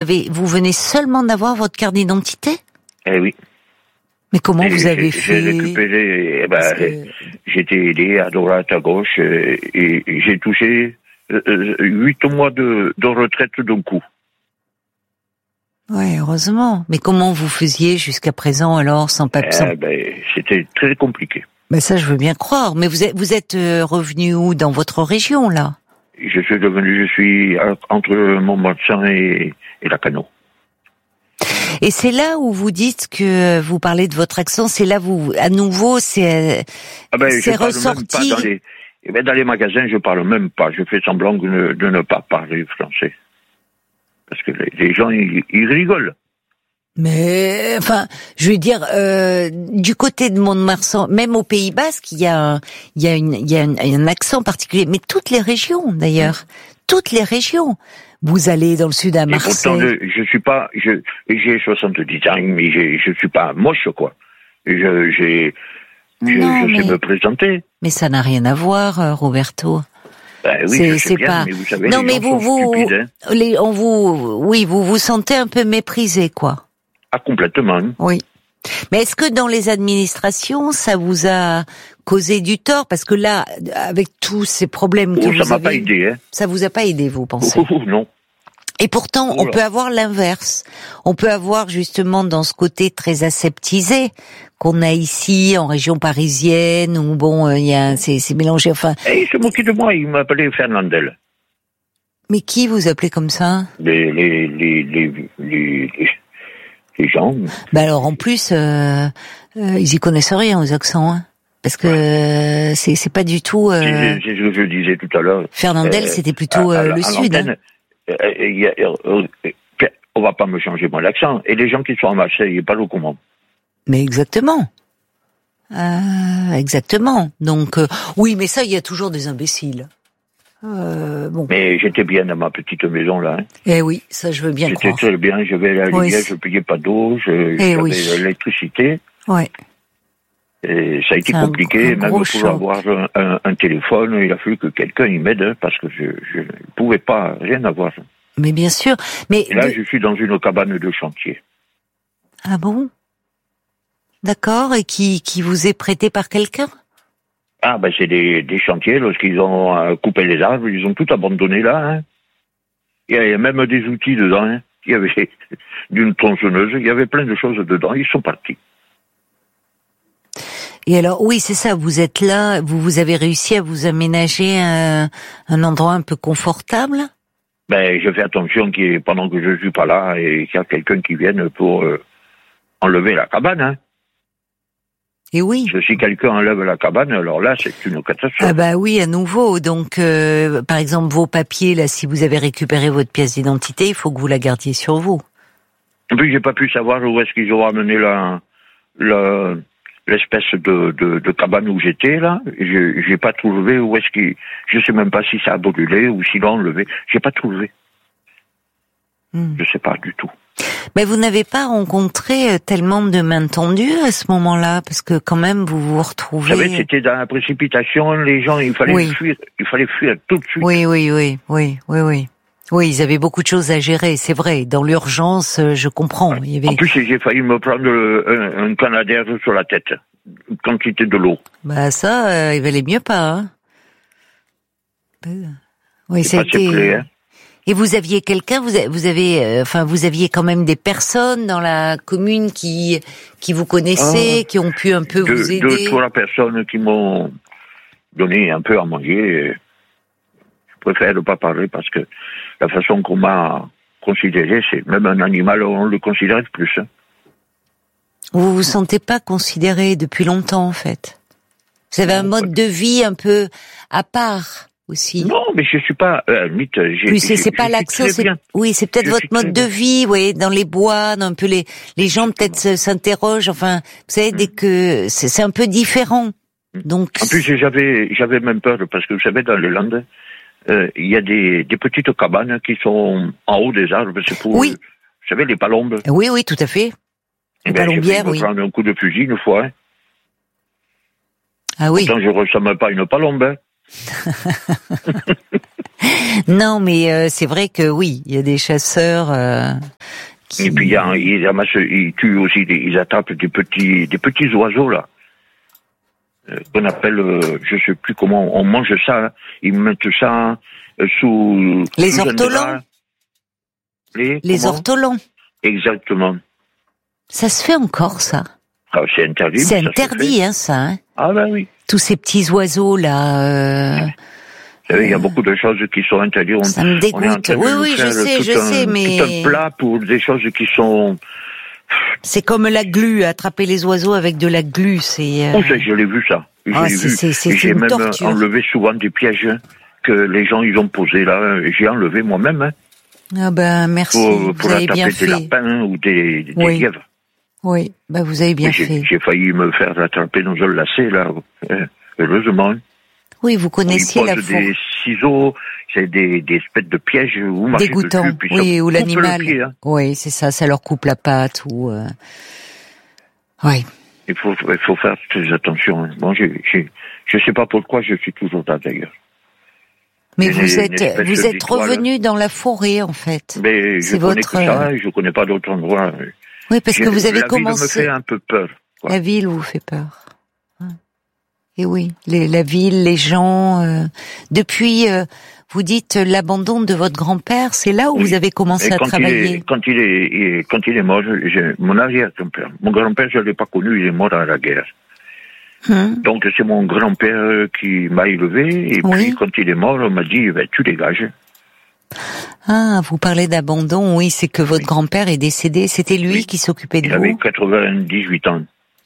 vous venez seulement d'avoir votre carte d'identité? Eh oui. Mais comment vous avez fait? J'ai récupéré, j'ai été aidé à droite, à gauche, et j'ai touché 8 mois de retraite d'un coup. Ouais, heureusement. Mais comment vous faisiez jusqu'à présent alors, sans papier? C'était très compliqué. Ben ça, je veux bien croire. Mais vous êtes revenu où dans votre région là? Je suis entre Montmarsan et Lacanau. Et c'est là où vous dites que vous parlez de votre accent, c'est là où, à nouveau, c'est ressorti. Dans les magasins, je parle même pas. Je fais semblant de ne pas parler français. Parce que les gens, ils rigolent. Mais, enfin, je veux dire, du côté de Mont-de-Marsan, même au Pays Basque, il y a un accent particulier. Mais toutes les régions, d'ailleurs. Toutes les régions. Vous allez dans le sud à Marseille. Et pourtant, je suis pas, j'ai 70 ans, mais je suis pas moche, quoi. Je sais me présenter. Mais ça n'a rien à voir, Roberto. Ben oui, je sais bien, mais vous savez, non, les mais gens sont stupides, hein. vous vous sentez un peu méprisé, quoi. Ah, complètement. Oui. Mais est-ce que dans les administrations, ça vous a causé du tort? Parce que là, avec tous ces problèmes que vous avez... Ça m'a pas aidé, hein. Ça vous a pas aidé, vous pensez? Non. Et pourtant, on peut avoir l'inverse. On peut avoir justement dans ce côté très aseptisé qu'on a ici en région parisienne, où bon, c'est mélangé, enfin... Et il se moquait de moi, il m'appelait Fernandel. Mais qui vous appelait comme ça? Les gens. Ben alors en plus, ils y connaissent rien aux accents, hein, parce que c'est pas du tout. C'est ce que je disais tout à l'heure. Fernandel, c'était plutôt le sud. Hein. On va pas me changer mon accent. Et les gens qui sont à Marseille, ils parlent comment? Mais exactement. Exactement. Donc oui, mais ça, il y a toujours des imbéciles. Bon. Mais j'étais bien dans ma petite maison là. Hein. Eh oui, ça je veux bien croire. J'étais très bien, j'avais la lumière, je payais pas d'eau, j'avais l'électricité. Ouais. Et ça a été compliqué, même pour avoir un téléphone, il a fallu que quelqu'un y m'aide parce que je ne pouvais pas rien avoir. Mais bien sûr. Mais et là, je suis dans une cabane de chantier. Ah bon? D'accord. Et qui vous est prêté par quelqu'un? Ah ben c'est des chantiers, lorsqu'ils ont coupé les arbres, ils ont tout abandonné là. Hein. Il y a même des outils dedans. Hein. Il y avait d'une tronçonneuse, il y avait plein de choses dedans, ils sont partis. Et alors, oui, c'est ça, vous êtes là, vous avez réussi à vous aménager un endroit un peu confortable? Ben, je fais attention pendant que je suis pas là, et qu'il y a quelqu'un qui vienne pour enlever la cabane, hein. Et oui. Si quelqu'un enlève la cabane, alors là, c'est une catastrophe. Ah bah oui, à nouveau. Donc, par exemple, vos papiers, là, si vous avez récupéré votre pièce d'identité, il faut que vous la gardiez sur vous. Et puis, j'ai pas pu savoir où est-ce qu'ils ont amené l'espèce de cabane où j'étais, là. J'ai pas trouvé où est-ce qu'ils... Je sais même pas si ça a brûlé ou s'ils l'ont enlevé. J'ai pas trouvé. Je sais pas du tout. Mais vous n'avez pas rencontré tellement de mains tendues à ce moment-là, parce que quand même vous vous retrouvez... Vous savez, c'était dans la précipitation, les gens, il fallait fuir tout de suite. Oui. Oui, ils avaient beaucoup de choses à gérer, c'est vrai. Dans l'urgence, je comprends. Ouais. Il y avait... En plus, j'ai failli me prendre un canadair sur la tête, une quantité de l'eau. Bah ça, il valait mieux pas. Hein. Oui, c'était... Hein. Et vous aviez quelqu'un, vous aviez quand même des personnes dans la commune qui vous connaissaient, qui ont pu un peu vous aider. 2-3 personnes qui m'ont donné un peu à manger. Je préfère ne pas parler parce que la façon qu'on m'a considéré, c'est même un animal, on le considère plus. Hein. Vous vous sentez pas considéré depuis longtemps, en fait. Vous avez un mode de vie un peu à part. Aussi. Non, mais je suis pas c'est pas l'accent, c'est peut-être votre mode de vie, oui, dans les bois, dans un peu les gens peut-être s'interrogent, enfin, vous savez, dès que c'est un peu différent. Donc en plus j'avais même peur parce que vous savez dans les Landes, il y a des petites cabanes qui sont en haut des arbres, c'est pour vous savez les palombes. Oui, tout à fait. Les palombières, oui. J'ai prendre un coup de fusil une fois. Hein. Ah oui. Pourtant je ressemble pas à une palombe. Hein. Non, mais c'est vrai que oui, il y a des chasseurs. Et puis ils tuent aussi, ils attrapent des petits oiseaux là, qu'on appelle, je sais plus comment, on mange ça, hein. Ils mettent ça sous les sous ortolans. Les ortolans. Exactement. Ça se fait encore, ça? Ah, c'est interdit. C'est interdit, hein, ça. Hein. Ah ben oui. Tous ces petits oiseaux là. Il y a beaucoup de choses qui sont interdites. Ça me dégoûte. Oui, je sais, mais tout un plat pour des choses qui sont. C'est comme la glu, attraper les oiseaux avec de la glu, c'est. Oh, je l'ai vu ça. J'ai même torture. enlevé souvent des pièges que les gens ils ont posés là. J'ai enlevé moi-même. Hein, ah ben merci. Pour vous avez bien fait. Des lapins ou des lièvres. Oui, ben vous avez bien fait. J'ai failli me faire attraper dans un lacet là. Heureusement. Oui, vous connaissiez la forêt. Des ciseaux, c'est des espèces de pièges où marcher dégoûtant, dessus, puis oui, ou l'animal. Pied, hein. Oui, c'est ça leur coupe la patte ou. Oui. Il faut faire très attention. Hein. Bon, je sais pas pourquoi je suis toujours là d'ailleurs. Mais vous êtes revenu dans la forêt en fait. Mais je connais que ça, je connais pas d'autres endroits. Oui, parce que vous avez commencé. La ville me fait un peu peur. Quoi. La ville vous fait peur. Et oui, la ville, les gens. Depuis, vous dites l'abandon de votre grand-père, c'est là où vous avez commencé à travailler. Quand il est mort, mon arrière-grand-père. Mon grand-père, je l'ai pas connu, il est mort à la guerre. Donc c'est mon grand-père qui m'a élevé, et puis quand il est mort, on m'a dit, tu dégages. Ah, vous parlez d'abandon, oui, c'est que votre grand-père est décédé, c'était lui qui s'occupait de vous. Il avait 98 ans.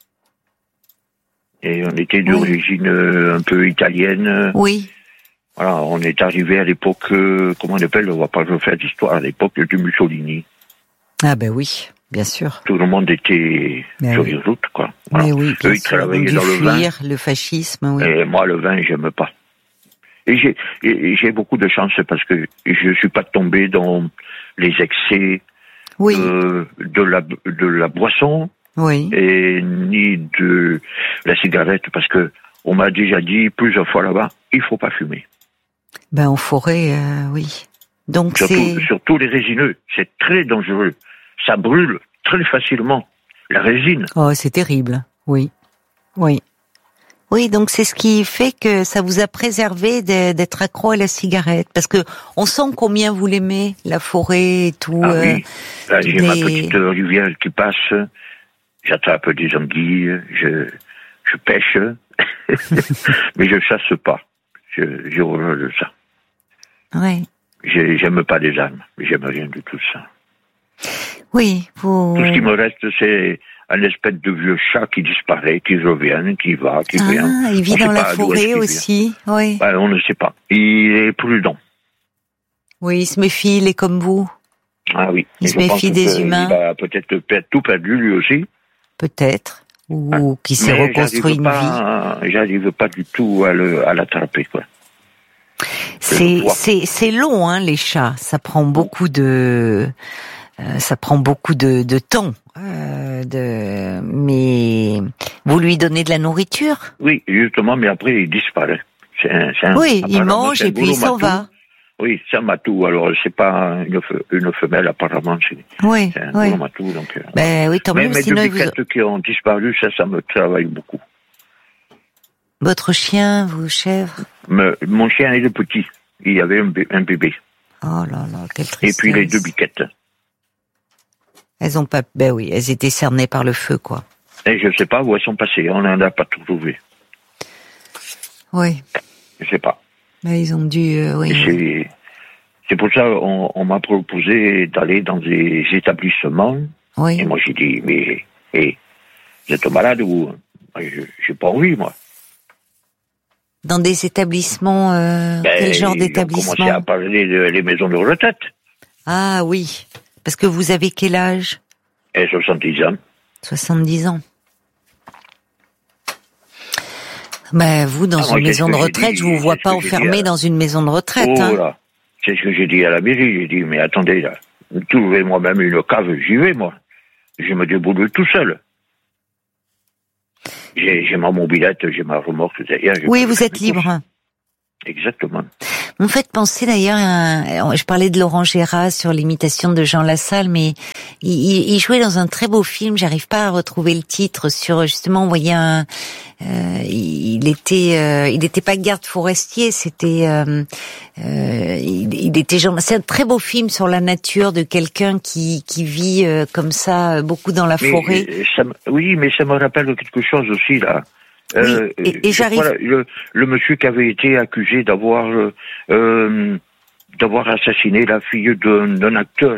Et on était d'origine un peu italienne. Oui. Voilà, on est arrivé à l'époque, comment on appelle, on va pas refaire d'histoire, à l'époque de Mussolini. Ah ben oui, bien sûr. Tout le monde était sur les routes, quoi. Voilà. Mais oui, bien Eux, ils travaillaient dans le vin. Le fascisme, oui. Et moi, le vin, j'aime pas. Et j'ai beaucoup de chance parce que je suis pas tombé dans les excès de la boisson. Oui. Et ni de la cigarette, parce que on m'a déjà dit plusieurs fois là-bas, il faut pas fumer. Ben en forêt, oui. Donc surtout les résineux, c'est très dangereux. Ça brûle très facilement. La résine. Oh, c'est terrible. Oui, oui, oui. Donc c'est ce qui fait que ça vous a préservé d'être accro à la cigarette, parce que on sent combien vous l'aimez, la forêt et tout. Ah oui. Là, j'ai ma petite rivière qui passe. J'attrape des anguilles, je pêche, mais je chasse pas. J'ai horreur de ça. Ouais. J'aime pas les armes, j'aime rien de tout ça. Oui, Tout ce qui me reste, c'est un espèce de vieux chat qui disparaît, qui revient, qui va, qui vient. Ah, il vit dans la forêt aussi, oui. Ben, on ne sait pas. Il est prudent. Oui, il se méfie, il est comme vous. Ah oui. Il se méfie des humains. Il va peut-être tout perdu lui aussi. Peut-être. Ou qui s'est reconstruit une vie. J'arrive pas du tout à l'attraper, quoi. C'est long, hein, les chats. Ça prend beaucoup de temps. Mais vous lui donnez de la nourriture? Oui, justement, mais après il disparaît. Oui, il mange et puis il s'en va. Oui, c'est un matou, alors c'est pas une femelle apparemment, c'est un gros matou. Donc, ben oui, tant mieux. Mais sinon depuis quelques qui ont disparu, ça me travaille beaucoup. Votre chien, vos chèvres? Mon chien est le petit, il y avait un bébé. Oh là là, quelle tristesse. Et puis les 2 biquettes. Elles ont pas, ben oui, elles étaient cernées par le feu, quoi. Et je sais pas où elles sont passées, on n'en a pas trouvé. Oui. Je sais pas. Mais ils ont dû, oui. C'est pour ça qu'on m'a proposé d'aller dans des établissements. Oui. Et moi j'ai dit, mais vous êtes malade ou j'ai pas envie, moi. Dans des établissements, quel genre d'établissement? On commençait à parler des maisons de retraite. Ah oui, parce que vous avez quel âge? 70 ans. 70 ans. Ben, vous, dans une maison de retraite, je vous vois pas enfermé dans une maison de retraite. Oh, hein. Là. C'est ce que j'ai dit à la mairie. J'ai dit, mais attendez, là, trouvez moi-même une cave, j'y vais, moi. Je me débrouille tout seul. J'ai ma mobilette, j'ai ma remorque derrière. Oui, vous êtes libre. Exactement. Vous me faites penser d'ailleurs je parlais de Laurent Gérard sur l'imitation de Jean Lassalle, mais il jouait dans un très beau film, j'arrive pas à retrouver le titre, sur justement, vous voyez, il était pas garde forestier, c'était il était genre, c'est un très beau film sur la nature de quelqu'un qui vit comme ça beaucoup dans la forêt. Oui, mais ça me rappelle quelque chose aussi là. Oui, et j'arrive. Le monsieur qui avait été accusé d'avoir assassiné la fille d'un acteur.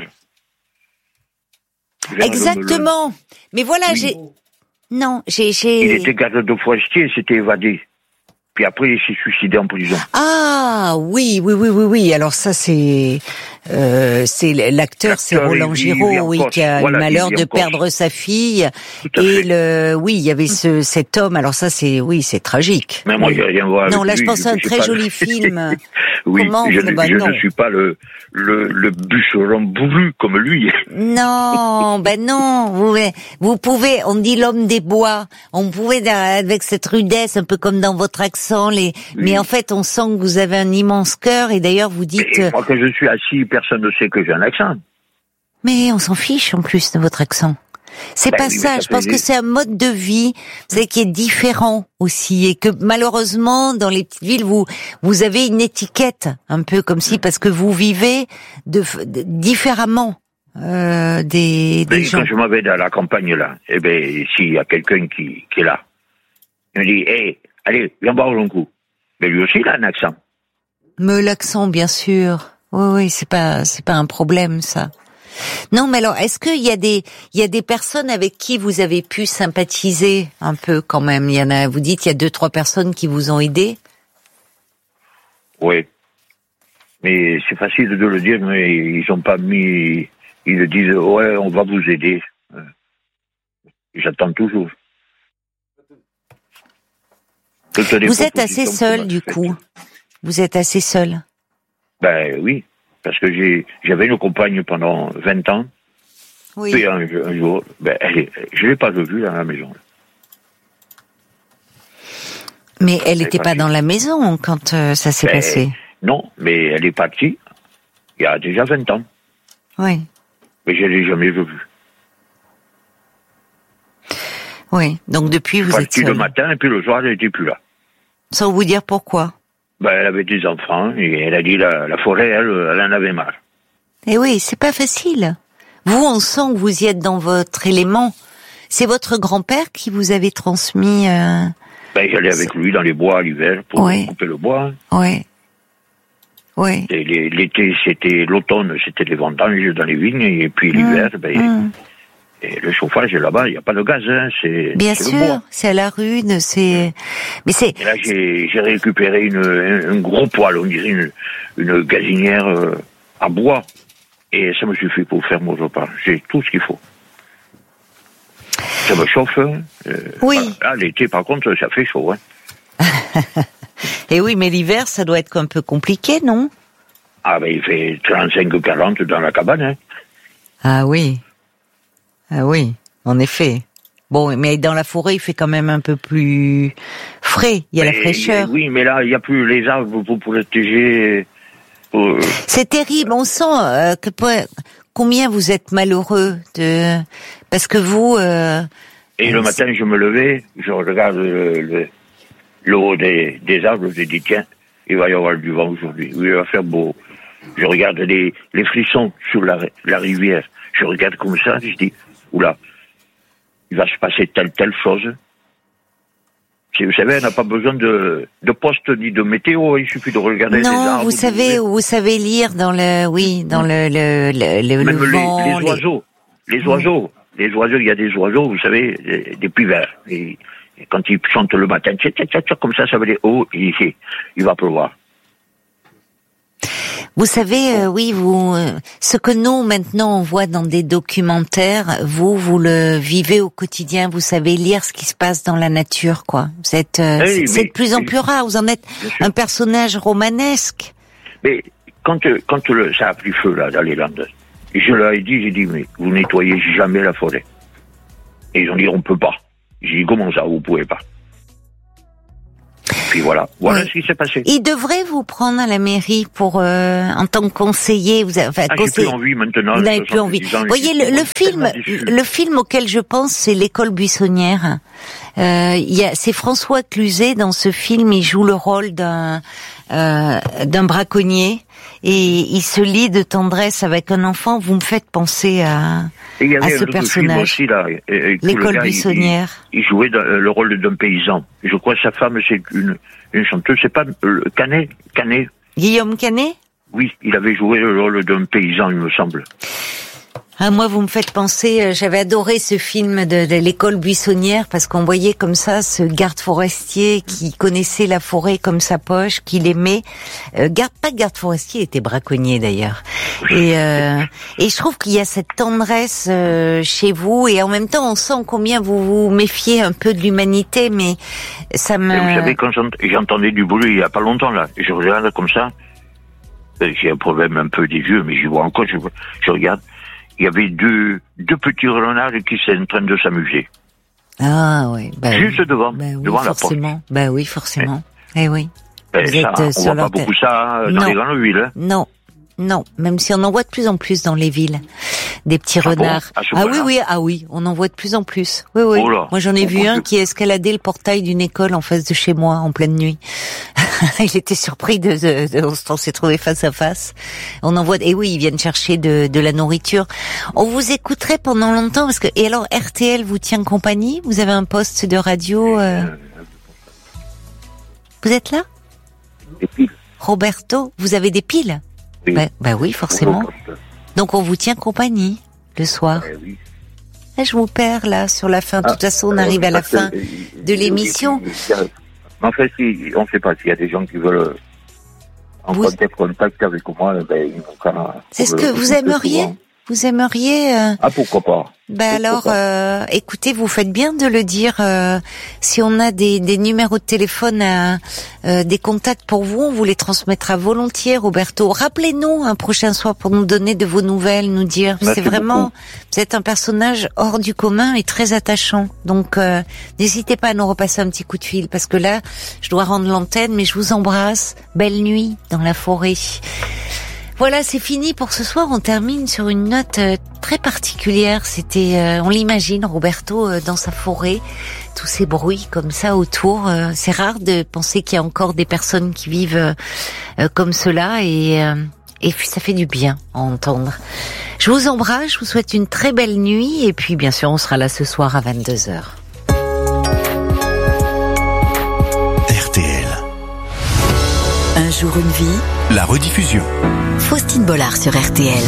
Exactement. Mais voilà, oui. j'ai. Il était garde de forestier, s'était évadé. Puis après, il s'est suicidé en prison. Ah oui. Alors ça, c'est l'acteur, c'est Roland Giraud, oui, qui a eu le malheur de perdre sa fille. Et il y avait cet homme. Alors ça, c'est tragique. Mais moi, j'ai rien voir. Non, là, je pense à un très joli film. Oui, comment je ne suis pas le bûcheron bourru comme lui. Non, non. Vous pouvez. On dit l'homme des bois. On pouvait avec cette rudesse, un peu comme dans votre accent. Mais en fait, on sent que vous avez un immense cœur, et d'ailleurs, vous dites... Moi, que je suis assis, personne ne sait que j'ai un accent. Mais on s'en fiche, en plus, de votre accent. C'est pas ça, je pense que c'est un mode de vie, vous savez, qui est différent aussi, et que malheureusement, dans les petites villes, vous avez une étiquette, un peu comme si, parce que vous vivez différemment des gens. Quand je m'en vais dans la campagne, là, s'il y a quelqu'un qui est là, il me dit, hey, allez, viens boire un coup. Mais lui aussi, il a un accent. Mais l'accent, bien sûr. Oui, c'est pas un problème, ça. Non, mais alors, est-ce qu'il y a des personnes avec qui vous avez pu sympathiser un peu, quand même? Vous dites, il y a 2-3 personnes qui vous ont aidé? Oui. Mais c'est facile de le dire, mais ils ont pas mis, ils le disent, ouais, on va vous aider. J'attends toujours. Vous êtes assez seul, du coup. Vous êtes assez seul. Ben oui, parce que j'avais une compagne pendant 20 ans. Oui. Puis un jour, je l'ai pas revue dans la maison. Mais elle n'était pas dans la maison quand ça s'est passé. Non, mais elle est partie il y a déjà 20 ans. Oui. Mais je l'ai jamais revue. Oui, donc depuis vous êtes seul. Le matin, et puis le soir, elle n'était plus là. Sans vous dire pourquoi? Elle avait des enfants, et elle a dit la forêt, elle en avait marre. Eh oui, c'est pas facile. Vous, on sent que vous y êtes dans votre élément. C'est votre grand-père qui vous avait transmis... J'allais avec lui dans les bois l'hiver pour couper le bois. Oui. L'été, l'automne, c'était les vendanges dans les vignes, et puis l'hiver, et le chauffage là-bas, il n'y a pas de gaz, hein, bien c'est sûr, le bois. C'est à la rune, mais c'est. Et là, j'ai récupéré un gros poêle, on dirait une gazinière à bois, et ça me suffit pour faire mon repas. J'ai tout ce qu'il faut. Ça me chauffe. Oui. Là, l'été, par contre, ça fait chaud, hein. Et oui, mais l'hiver, ça doit être un peu compliqué, non? Il fait 35-40 dans la cabane, hein. Ah oui, en effet. Bon, mais dans la forêt, il fait quand même un peu plus frais. Il y a la fraîcheur. Oui, mais là, il n'y a plus les arbres pour protéger. C'est terrible. On sent combien vous êtes malheureux parce que vous. Et le matin, je me levais, je regarde le haut des arbres, je dis tiens, il va y avoir du vent aujourd'hui. Oui, il va faire beau. Je regarde les frissons sur la rivière. Je regarde comme ça, je dis oula, il va se passer telle chose. Vous savez, on n'a pas besoin de poste ni de météo, il suffit de regarder les arbres. Non, vous savez lire dans le même vent. Les oiseaux, il y a des oiseaux, vous savez, des pivers. Et quand ils chantent le matin, comme ça veut dire, il va pleuvoir. Vous savez, ce que nous, maintenant, on voit dans des documentaires, vous le vivez au quotidien, vous savez lire ce qui se passe dans la nature, quoi. C'est de plus en plus rare, vous en êtes un personnage romanesque. Mais quand ça a pris feu, là, dans les Landes, je leur ai dit, mais vous nettoyez jamais la forêt. Et ils ont dit, on peut pas. J'ai dit, comment ça, vous pouvez pas? Puis voilà ce qui s'est passé. Il devrait vous prendre à la mairie pour en tant que conseiller. J'ai plus envie maintenant. Vous n'avez plus envie. Vous voyez, le film auquel je pense, c'est L'école buissonnière. C'est François Cluzet dans ce film. Il joue le rôle d'un braconnier et il se lie de tendresse avec un enfant. Vous me faites penser à ce personnage. Aussi, là, L'école buissonnière. Il jouait le rôle d'un paysan. Je crois que sa femme, c'est une chanteuse. C'est pas Canet. Guillaume Canet? Oui, il avait joué le rôle d'un paysan, il me semble. Ah, moi, vous me faites penser, j'avais adoré ce film de l'école buissonnière parce qu'on voyait comme ça ce garde forestier qui connaissait la forêt comme sa poche, qui l'aimait. Garde forestier, était braconnier d'ailleurs. Et je trouve qu'il y a cette tendresse chez vous et en même temps on sent combien vous vous méfiez un peu de l'humanité, mais ça me... Et vous savez, quand j'entendais du bruit il y a pas longtemps là, je regarde comme ça, j'ai un problème un peu des yeux, mais j'y vois encore, je regarde. Il y avait deux petits renards qui sont en train de s'amuser. Ah oui. Juste devant la forcément. porte. Bah oui, forcément. Eh oui. On voit pas beaucoup ça dans les grandes villes. Hein. Non, même si on en voit de plus en plus dans les villes. Des petits renards. Oui, on en voit de plus en plus. Oui. Oh là, moi j'en ai vu un qui escaladait le portail d'une école en face de chez moi en pleine nuit. Il était surpris on s'est trouvé face à face. On en voit, et oui, ils viennent chercher de la nourriture. On vous écouterait pendant longtemps et alors RTL vous tient compagnie? Vous avez un poste de radio, Vous êtes là? Des piles. Roberto, vous avez des piles? Oui. Bah oui, forcément. Donc on vous tient compagnie le soir. Oui. Je vous perds là sur la fin. De toute façon, on arrive à la fin de l'émission. En fait, on ne sait pas s'il y a des gens qui veulent contact avec moi. C'est ce que vous aimeriez? Vous aimeriez pourquoi pas. Écoutez, vous faites bien de le dire. Si on a des numéros de téléphone, des contacts pour vous, on vous les transmettra volontiers, Roberto. Rappelez-nous un prochain soir pour nous donner de vos nouvelles, nous dire. Merci beaucoup. Vous êtes un personnage hors du commun et très attachant. Donc, n'hésitez pas à nous repasser un petit coup de fil, parce que là, je dois rendre l'antenne, mais je vous embrasse. Belle nuit dans la forêt. Voilà, c'est fini pour ce soir. On termine sur une note très particulière. C'était, on l'imagine, Roberto dans sa forêt, tous ces bruits comme ça autour. C'est rare de penser qu'il y a encore des personnes qui vivent comme cela et puis ça fait du bien à entendre. Je vous embrasse, je vous souhaite une très belle nuit et puis bien sûr on sera là ce soir à 22h. RTL. Un jour une vie. La rediffusion. Faustine Bollard sur RTL.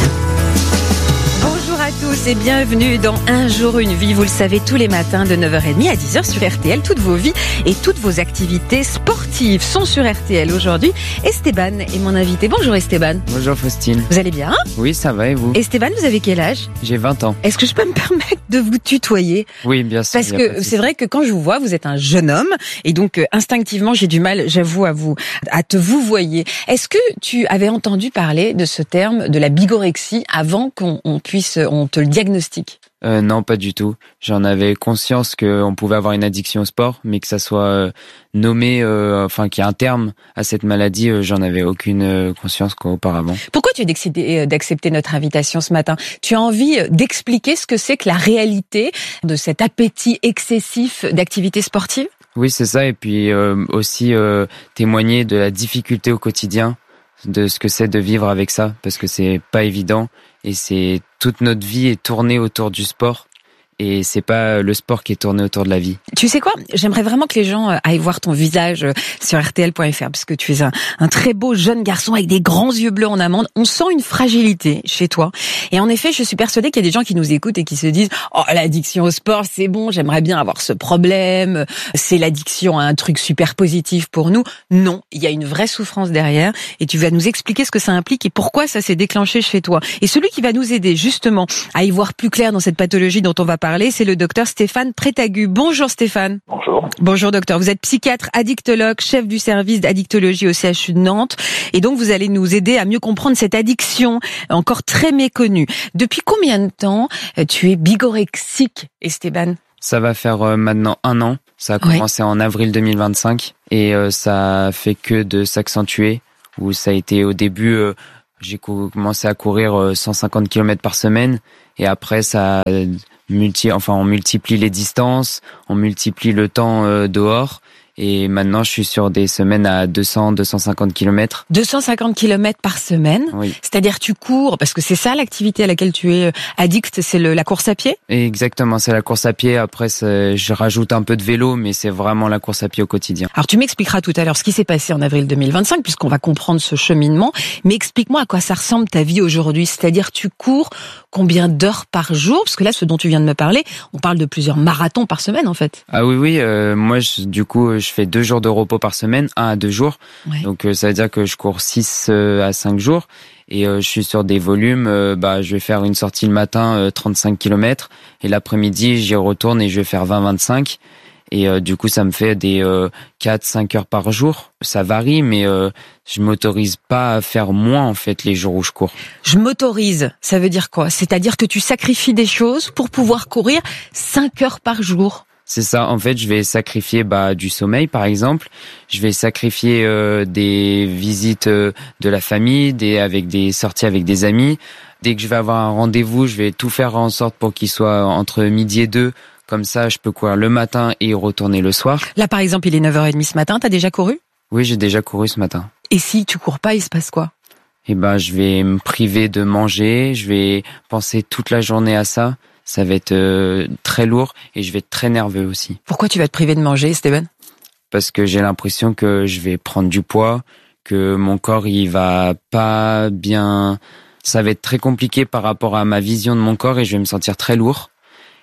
Bonjour à tous et bienvenue dans Un jour une vie. Vous le savez, tous les matins de 9h30 à 10h sur RTL. Toutes vos vies et toutes vos activités sportives sont sur RTL aujourd'hui. Esteban est mon invité. Bonjour Esteban. Bonjour Faustine. Vous allez bien? Oui, ça va et vous? Esteban, vous avez quel âge? J'ai 20 ans. Est-ce que je peux me permettre de vous tutoyer? Oui, bien sûr. Parce que c'est vrai que quand je vous vois, vous êtes un jeune homme et donc instinctivement j'ai du mal, j'avoue à te vous voyer. Est-ce que tu avais entendu parler de ce terme de la bigorexie avant qu'on te le diagnostique? Non, pas du tout. J'en avais conscience qu'on pouvait avoir une addiction au sport, mais que ça soit nommé, qu'il y a un terme à cette maladie, j'en avais aucune conscience auparavant. Pourquoi tu as décidé d'accepter notre invitation ce matin? Tu as envie d'expliquer ce que c'est que la réalité de cet appétit excessif d'activité sportive? Oui, c'est ça, et puis aussi témoigner de la difficulté au quotidien, de ce que c'est de vivre avec ça, parce que c'est pas évident, et c'est toute notre vie est tournée autour du sport. Et c'est pas le sport qui est tourné autour de la vie. Tu sais quoi? J'aimerais vraiment que les gens aillent voir ton visage sur RTL.fr parce que tu es un très beau jeune garçon avec des grands yeux bleus en amande. On sent une fragilité chez toi. Et en effet, je suis persuadée qu'il y a des gens qui nous écoutent et qui se disent « Oh, l'addiction au sport, c'est bon, j'aimerais bien avoir ce problème. C'est l'addiction à un truc super positif pour nous. » Non, il y a une vraie souffrance derrière et tu vas nous expliquer ce que ça implique et pourquoi ça s'est déclenché chez toi. Et celui qui va nous aider justement à y voir plus clair dans cette pathologie dont on va parler, c'est le docteur Stéphane Prétagu. Bonjour Stéphane. Bonjour. Bonjour docteur. Vous êtes psychiatre addictologue, chef du service d'addictologie au CHU de Nantes. Et donc vous allez nous aider à mieux comprendre cette addiction encore très méconnue. Depuis combien de temps tu es bigorexique, Esteban? Ça va faire maintenant 1 an. Ça a commencé en avril 2025 et ça fait que de s'accentuer. Où ça a été au début, j'ai commencé à courir 150 km par semaine et après on multiplie les distances, on multiplie le temps dehors. Et maintenant, je suis sur des semaines à 200-250 km. 250 km par semaine. Oui. C'est-à-dire tu cours, parce que c'est ça l'activité à laquelle tu es addict, c'est la course à pied? Exactement, c'est la course à pied. Après, je rajoute un peu de vélo, mais c'est vraiment la course à pied au quotidien. Alors tu m'expliqueras tout à l'heure ce qui s'est passé en avril 2025, puisqu'on va comprendre ce cheminement. Mais explique-moi à quoi ça ressemble ta vie aujourd'hui. C'est-à-dire tu cours combien d'heures par jour? Parce que là, ce dont tu viens de me parler, on parle de plusieurs marathons par semaine en fait. Ah oui, moi du coup, je fais 2 jours de repos par semaine, 1 à 2 jours. Ouais. Donc ça veut dire que je cours 6 à 5 jours. Et je suis sur des volumes, je vais faire une sortie le matin, 35 km. Et l'après-midi, j'y retourne et je vais faire 20-25. Et du coup, ça me fait des 4-5 heures par jour. Ça varie, mais je m'autorise pas à faire moins, en fait, les jours où je cours. Je m'autorise, ça veut dire quoi? C'est-à-dire que tu sacrifies des choses pour pouvoir courir 5 heures par jour? C'est ça, en fait, je vais sacrifier du sommeil, par exemple. Je vais sacrifier des visites de la famille, avec des sorties avec des amis. Dès que je vais avoir un rendez-vous, je vais tout faire en sorte pour qu'il soit entre midi et 2. Comme ça, je peux courir le matin et retourner le soir. Là, par exemple, il est 9h30 ce matin. T'as déjà couru? Oui, j'ai déjà couru ce matin. Et si tu cours pas, il se passe quoi? Je vais me priver de manger. Je vais penser toute la journée à ça. Ça va être très lourd et je vais être très nerveux aussi. Pourquoi tu vas te priver de manger, Steven? Parce que j'ai l'impression que je vais prendre du poids, que mon corps, il va pas bien. Ça va être très compliqué par rapport à ma vision de mon corps et je vais me sentir très lourd.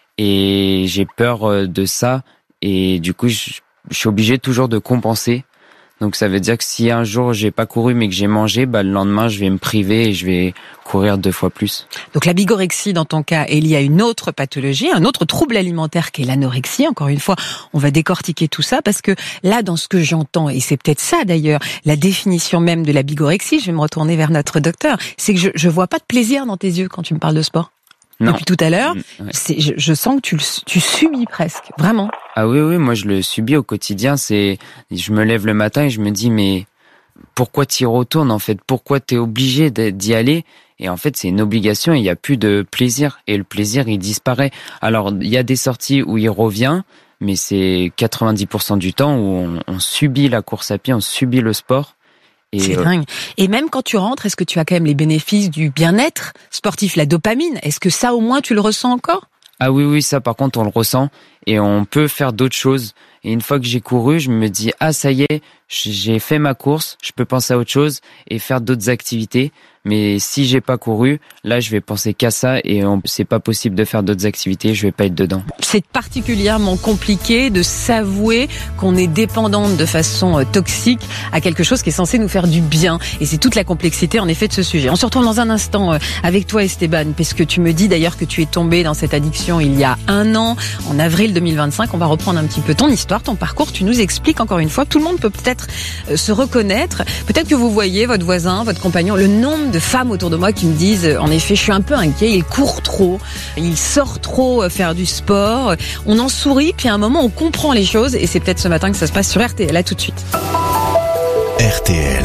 Et j'ai peur de ça et du coup, je suis obligé toujours de compenser. Donc ça veut dire que si un jour j'ai pas couru mais que j'ai mangé, le lendemain je vais me priver et je vais courir 2 fois plus. Donc la bigorexie dans ton cas est liée à une autre pathologie, un autre trouble alimentaire qui est l'anorexie. Encore une fois, on va décortiquer tout ça parce que là, dans ce que j'entends, et c'est peut-être ça d'ailleurs, la définition même de la bigorexie, je vais me retourner vers notre docteur, c'est que je vois pas de plaisir dans tes yeux quand tu me parles de sport. Non. Depuis tout à l'heure, ouais. Je sens que tu subis presque, vraiment. Ah oui, moi je le subis au quotidien. Je me lève le matin et je me dis mais pourquoi t'y retournes en fait? Pourquoi t'es obligé d'y aller? Et en fait c'est une obligation et il y a plus de plaisir et le plaisir il disparaît. Alors il y a des sorties où il revient, mais c'est 90% du temps où on subit la course à pied, on subit le sport. C'est dingue. Et même quand tu rentres, est-ce que tu as quand même les bénéfices du bien-être sportif, la dopamine? Est-ce que ça, au moins, tu le ressens encore? Ah oui, ça, par contre, on le ressent. Et on peut faire d'autres choses. Et une fois que j'ai couru, je me dis, ça y est, j'ai fait ma course, je peux penser à autre chose et faire d'autres activités. Mais si j'ai pas couru, là, je vais penser qu'à ça et c'est pas possible de faire d'autres activités, je vais pas être dedans. C'est particulièrement compliqué de s'avouer qu'on est dépendante de façon toxique à quelque chose qui est censé nous faire du bien. Et c'est toute la complexité, en effet, de ce sujet. On se retrouve dans un instant avec toi, Esteban, puisque tu me dis d'ailleurs que tu es tombé dans cette addiction il y a 1 an, en avril 2025. On va reprendre un petit peu ton histoire, ton parcours. Tu nous expliques encore une fois, tout le monde peut peut-être se reconnaître. Peut-être que vous voyez votre voisin, votre compagnon, le nombre de femmes autour de moi qui me disent en effet je suis un peu inquiet, il court trop, il sort trop faire du sport, on en sourit puis à un moment on comprend les choses et c'est peut-être ce matin que ça se passe sur RTL. À tout de suite. RTL.